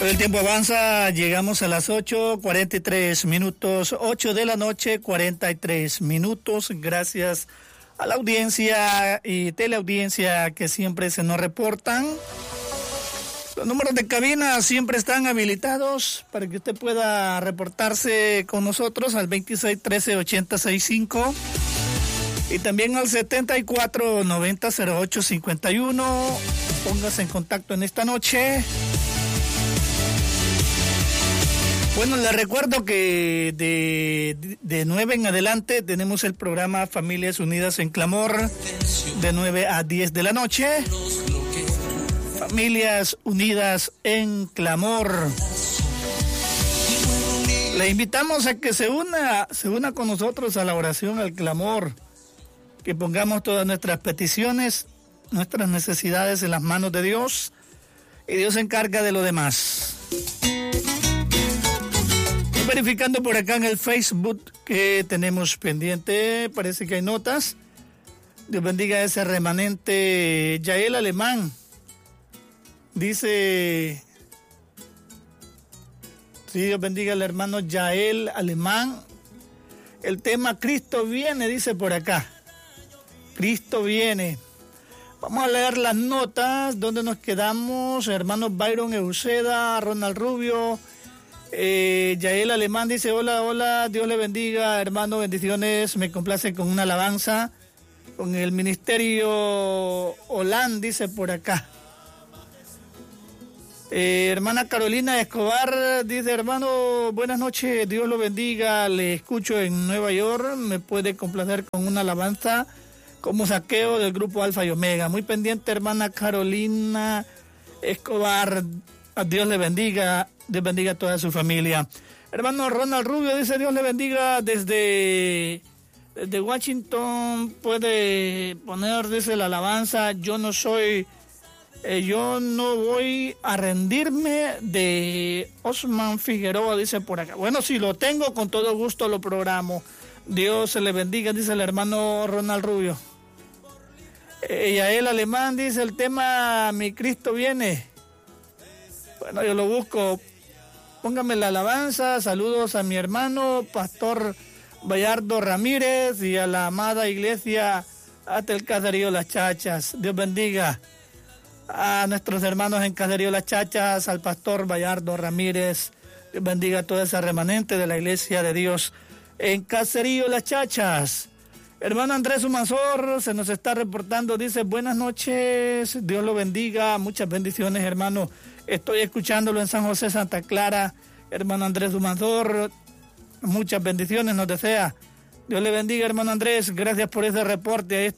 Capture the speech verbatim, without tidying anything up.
El tiempo avanza, llegamos a las ocho cuarenta y tres minutos, ocho de la noche, cuarenta y tres minutos. Gracias a la audiencia y teleaudiencia que siempre se nos reportan. Los números de cabina siempre están habilitados para que usted pueda reportarse con nosotros al veintiséis trece ochenta sesenta y cinco y también al setenta y cuatro noventa cero ocho cincuenta y uno. Póngase en contacto en esta noche. Bueno, les recuerdo que de, de nueve en adelante tenemos el programa Familias Unidas en Clamor, de nueve a diez de la noche. Familias Unidas en Clamor. Le invitamos a que se una, se una con nosotros a la oración, al clamor, que pongamos todas nuestras peticiones, nuestras necesidades en las manos de Dios, y Dios se encarga de lo demás. Verificando por acá en el Facebook que tenemos pendiente, parece que hay notas. Dios bendiga a ese remanente. Yael Alemán dice, sí, Dios bendiga al hermano Yael Alemán. El tema Cristo viene, dice por acá. Cristo viene. Vamos a leer las notas, donde nos quedamos. Hermanos Byron Euseda, Ronald Rubio, Eh, Yael Alemán dice, hola, hola, Dios le bendiga, hermano, bendiciones, me complace con una alabanza, con el ministerio Holán, dice por acá. Eh, hermana Carolina Escobar dice, hermano, buenas noches, Dios lo bendiga, le escucho en Nueva York, me puede complacer con una alabanza como Saqueo del grupo Alfa y Omega. Muy pendiente, hermana Carolina Escobar, a Dios le bendiga. Dios bendiga a toda su familia. Hermano Ronald Rubio dice, Dios le bendiga desde, desde Washington. Puede poner, dice, la alabanza, yo no soy, eh, yo no voy a rendirme, de Osman Figueroa, dice por acá. Bueno, si lo tengo, con todo gusto lo programo. Dios se le bendiga, dice el hermano Ronald Rubio. Eh, Yael Alemán dice, el tema Mi Cristo viene. Bueno, yo lo busco. Póngame la alabanza. Saludos a mi hermano Pastor Bayardo Ramírez y a la amada iglesia hasta el Caserío Las Chachas. Dios bendiga a nuestros hermanos en Caserío Las Chachas, al Pastor Bayardo Ramírez. Dios bendiga a toda esa remanente de la iglesia de Dios en Caserío Las Chachas. Hermano Andrés Humanzor se nos está reportando, dice, buenas noches, Dios lo bendiga, muchas bendiciones, hermano. Estoy escuchándolo en San José, Santa Clara. Hermano Andrés Humanzor, muchas bendiciones nos desea. Dios le bendiga, hermano Andrés, gracias por ese reporte.